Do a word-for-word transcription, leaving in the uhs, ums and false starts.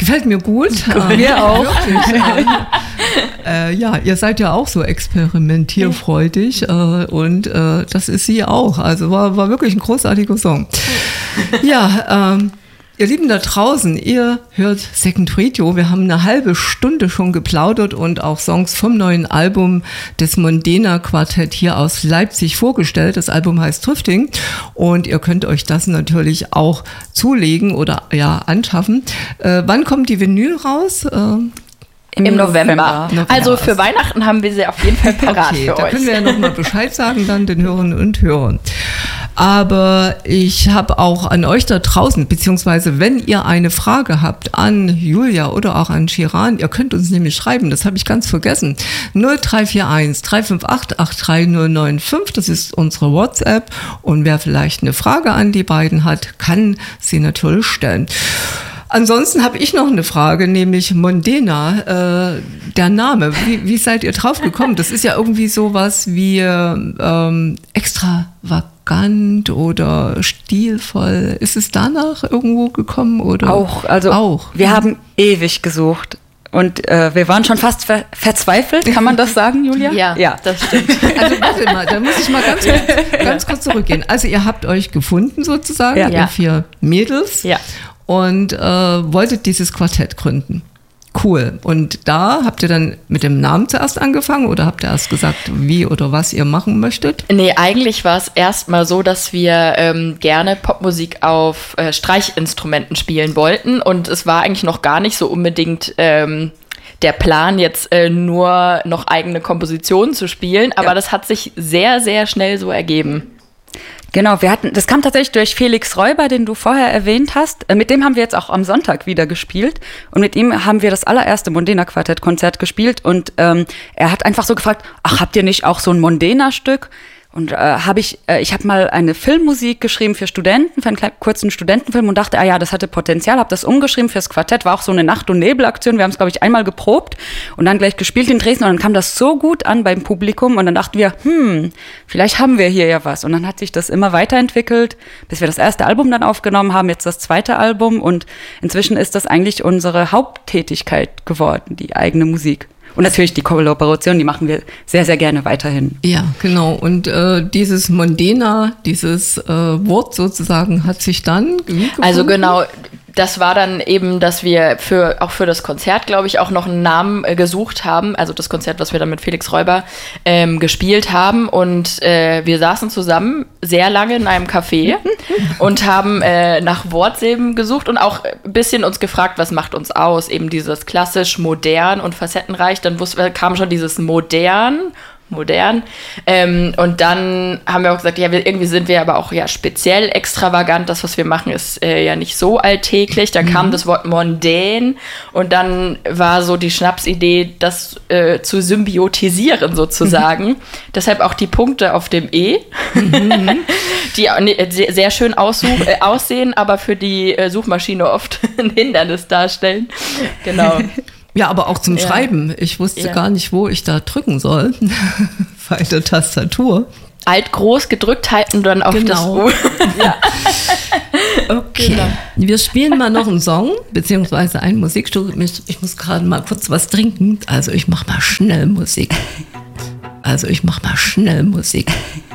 gefällt mir gut. Mir auch. Wirklich, äh, ja, ihr seid ja auch so experimentierfreudig äh, und äh, das ist sie auch. Also war, war wirklich ein großartiger Song. Ja, ähm, ihr Lieben da draußen, ihr hört Second Radio. Wir haben eine halbe Stunde schon geplaudert und auch Songs vom neuen Album des Mondena Quartett hier aus Leipzig vorgestellt. Das Album heißt Drifting und ihr könnt euch das natürlich auch zulegen oder ja anschaffen. Äh, wann kommt die Vinyl raus? Äh, Im, Im November. November. Also für Weihnachten haben wir sie auf jeden Fall parat okay, für da euch. Können wir ja nochmal Bescheid sagen dann den Hörerinnen und Hörern. Aber ich habe auch an euch da draußen, beziehungsweise wenn ihr eine Frage habt an Julia oder auch an Shiran, ihr könnt uns nämlich schreiben, das habe ich ganz vergessen, null drei vier eins drei fünf acht acht drei null neun fünf, das ist unsere WhatsApp und wer vielleicht eine Frage an die beiden hat, kann sie natürlich stellen. Ansonsten habe ich noch eine Frage, nämlich Mondena, äh, der Name. Wie, wie seid ihr drauf gekommen? Das ist ja irgendwie sowas wie ähm, extravagant oder stilvoll. Ist es danach irgendwo gekommen? Oder? Auch, also auch. Wir haben ewig gesucht. Und äh, wir waren schon fast ver- verzweifelt, kann man das sagen, Julia? Ja, ja, das stimmt. Also warte mal, da muss ich mal ganz kurz, ganz kurz zurückgehen. Also ihr habt euch gefunden sozusagen, ja. ihr vier Mädels. Ja. Und äh, wolltet dieses Quartett gründen. Cool. Und da habt ihr dann mit dem Namen zuerst angefangen oder habt ihr erst gesagt, wie oder was ihr machen möchtet? Nee, eigentlich war es erstmal so, dass wir ähm, gerne Popmusik auf äh, Streichinstrumenten spielen wollten. Und es war eigentlich noch gar nicht so unbedingt ähm, der Plan, jetzt äh, nur noch eigene Kompositionen zu spielen. Aber ja. Das hat sich sehr, sehr schnell so ergeben. Genau, wir hatten, das kam tatsächlich durch Felix Räuber, den du vorher erwähnt hast. Mit dem haben wir jetzt auch am Sonntag wieder gespielt. Und mit ihm haben wir das allererste Mondena-Quartett-Konzert gespielt. Und ähm, er hat einfach so gefragt, ach, habt ihr nicht auch so ein Mondena-Stück? Und äh, habe ich, äh, ich habe mal eine Filmmusik geschrieben für Studenten, für einen kleinen, kurzen Studentenfilm und dachte, ah ja, das hatte Potenzial, habe das umgeschrieben fürs Quartett, war auch so eine Nacht- und Nebelaktion. Wir haben es, glaube ich, einmal geprobt und dann gleich gespielt in Dresden und dann kam das so gut an beim Publikum und dann dachten wir, hm, vielleicht haben wir hier ja was. Und dann hat sich das immer weiterentwickelt, bis wir das erste Album dann aufgenommen haben, jetzt das zweite Album und inzwischen ist das eigentlich unsere Haupttätigkeit geworden, die eigene Musik. Und natürlich die Kollaboration, die machen wir sehr, sehr gerne weiterhin. Ja, genau. Und äh, dieses Mondena, dieses äh, Wort sozusagen, hat sich dann wie gefunden? Also genau, das war dann eben, dass wir für auch für das Konzert, glaube ich, auch noch einen Namen äh, gesucht haben. Also das Konzert, was wir dann mit Felix Räuber ähm, gespielt haben. Und äh, wir saßen zusammen sehr lange in einem Café und haben äh, nach Wortsilben gesucht und auch ein bisschen uns gefragt, was macht uns aus? Eben dieses klassisch modern und facettenreich. Dann wusste, kam schon dieses modern. modern. Ähm, und dann haben wir auch gesagt, ja, wir, irgendwie sind wir aber auch ja speziell extravagant. Das, was wir machen, ist äh, ja nicht so alltäglich. Dann mhm. kam das Wort mondän und dann war so die Schnapsidee, das äh, zu symbiotisieren sozusagen. Mhm. Deshalb auch die Punkte auf dem E, mhm. die äh, sehr schön aussuch, äh, aussehen, aber für die äh, Suchmaschine oft ein Hindernis darstellen. Genau. Ja, aber auch zum ja. Schreiben. Ich wusste ja. gar nicht, wo ich da drücken soll. Bei der Tastatur. Alt groß gedrückt halten dann auf genau. das U. Ja. Okay. Genau. Wir spielen mal noch einen Song, beziehungsweise ein Musikstück. Ich muss gerade mal kurz was trinken. Also ich mache mal schnell Musik. Also ich mache mal schnell Musik.